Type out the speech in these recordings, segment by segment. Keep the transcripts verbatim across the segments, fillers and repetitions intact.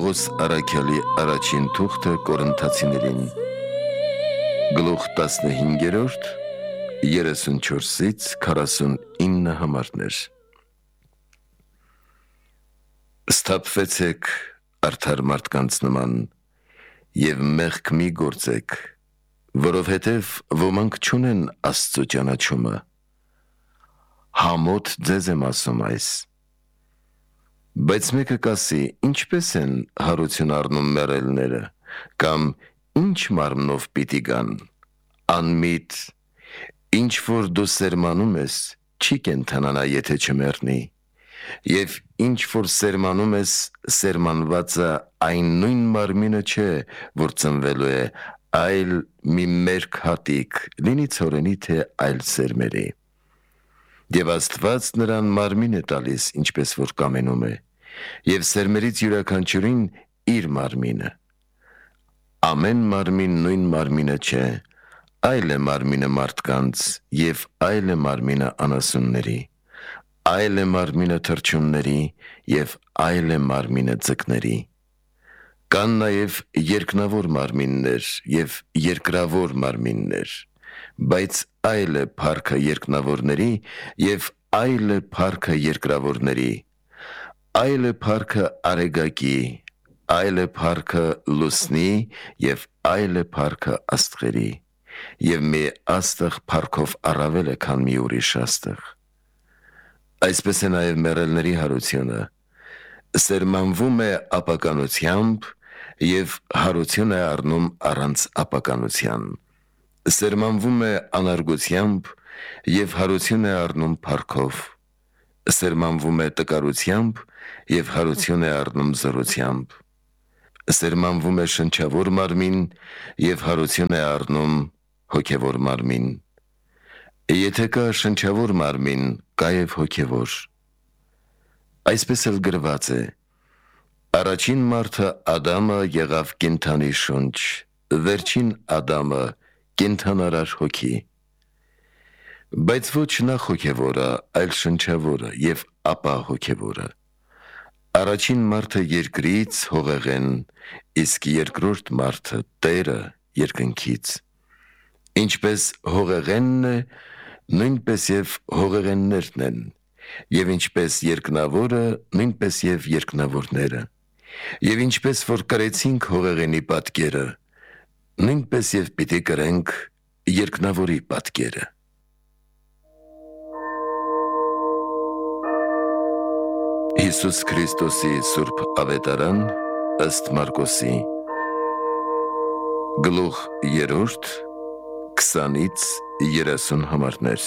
Պողոս Արաքյալի առաջին թուղթը Կորինթացիներին գլուխ տասնհինգերորդ երեսունչորսից քառասունինը համարներ։ Սթափվեցեք արդար մարդկանց նման և մեղք մի գործեք, որովհետև ոմանք չունեն Աստծու ճանաչումը։ Համոտ ձեզ եմ ասում այս։ Բայց մեկը կասի, ինչպես են հարություն առնում մեռելները, կամ ինչ մարմնով պիտի գան, անմիտ, ինչ որ դու սերմանում ես, չի կենդանանա, եթե չմեռնի, և ինչ որ սերմանում ես, սերմանվածը այն նույն մարմինը չէ, որ ծնվելու է, այլ մի մերկ հատիկ, լինի ցորենի, թե այլ սերմերի։ Եվ Աստված նրան մարմին է տալիս, ինչպես որ կամենում է, և սերմերից յուրաքանչյուրին իր մարմինը։ Ամեն մարմին նույն մարմինը չէ, այլ է մարմինը մարդկանց, և այլ է մարմինը անասունների, այլ է մարմինը թռչունների, և այլ է մարմինը ձկների։ Կան նաև երկնավոր մարմիններ և երկրավոր մարմիններ, բայց այլ է փառքը երկնավորների, և այլ է փառքը երկրավորների, այլ է փառքը արեգակի, այլ է փառքը լուսնի, և այլ է փառքը աստղերի, և մի աստղ փառքով առավել է, քան մի ուրիշ աստղ։ Այսպես է նաև մեռելների հարությունը, սերմանվում է ապականությամբ և հարություն է առնում առանց ապականության, սերմանվում է անարգությամբ և հարություն է առնում փառքով, սերմանվում է տկարությամբ և հարություն է առնում զորությամբ, սերմանվում է շնչավոր մարմին և հարություն է առնում հոգևոր մարմին։ Եթե կա շնչավոր մարմին, կա և հոգևոր։ Այսպես էլ գրված է. առաջին մարդը Ադամը եղավ կենդանի շունչ, վերջին Ադամը կենդանարար հոգի։ Բայց ոչ նախ հոգևորը, այլ շնչավորը, և ապա հոգևորը։ Առաջին մարդը երկրից հողեղեն, իսկ երկրորդ մարդը Տերը երկնքից։ Ինչպես հողեղենն է, նույնպես և հողեղեններն են, և ինչպես երկնավորը, նույնպես և երկնավորները, և ինչպես որ կրեցինք հողեղենի պատկերը, նույնպես և պիտի կրենք երկնավորի պատկերը։ Հիսուս Քրիստոսի Սուրբ Ավետարան ըստ Մարկոսի գլուխ երրորդ քսանից երեսուն համարներ։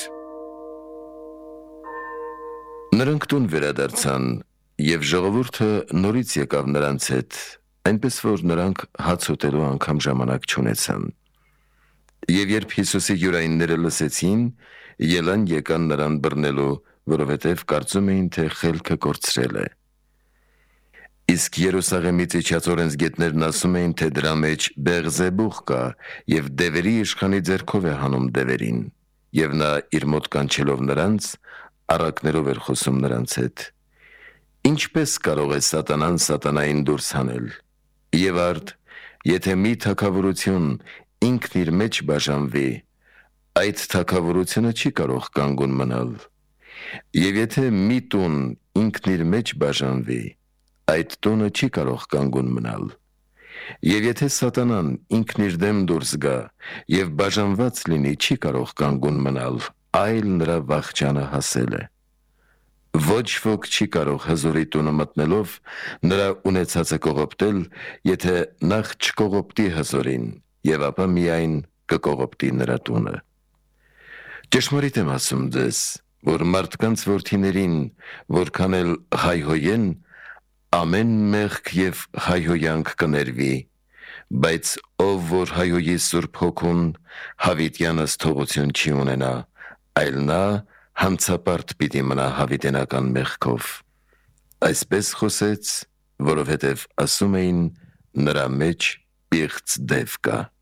Նրանք տուն վերադարձան, և ժողովուրդը նորից եկավ նրանց հետ, այնպես որ նրանք հաց ուտելու անգամ ժամանակ չունեցան։ Եվ երբ Հիսուսի յուրայինները լսեցին, ելան եկան նրան բռնելու, որովհետև կարծում էին, թե խելքը կորցրել է։ Իսկ Երուսաղեմից իջած օրենսգետներն ասում էին, թե դրա մեջ Բեղզեբուղ կա, և դևերի իշխանի ձեռքով է հանում դևերին, և նա իր մոտ կանչելով նրանց, առակներով էր խոսում նրանց հետ. Ինչպե՞ս կարող է սատանան սատանային դուրս հանել։ Եվ արդ, եթե մի թագավորություն ինքն իր մեջ բաժանվի, այդ թագավորությունը չի կարող կանգուն մնալ։ Եվ եթե մի տուն ինքն իր մեջ բաժանվի, այդ տունը չի կարող կանգուն մնալ։ Եվ եթե սատանան ինքն իր դեմ դուրս գա և բաժանված լինի, չի կարող կանգուն մնալ, այլ նրա վախճանը հասել է։ Ոչ ոք չի կարող հզորի տունը մտնելով նրա ունեցածը կողոպտել, եթե նախ չկողոպտի հզորին, և ապա միայն կկողոպտի նրա տունը։ Ճշմարիտ եմ ասում ձեզ, որ մարդկանց որդիներին, որքան էլ հայհոյեն, ամեն մեղք և հայհոյանք կներվի, բայց ով որ հայհոյի Սուրբ Հոգուն, հավիտյանս թողություն չի ունենա, այլ նա հանցապարտ պիտի մնա հավիտենական մեղքով։ Այսպես խոսեց, որովհետև ասում էին, նրա մեջ պիղծ դև կա։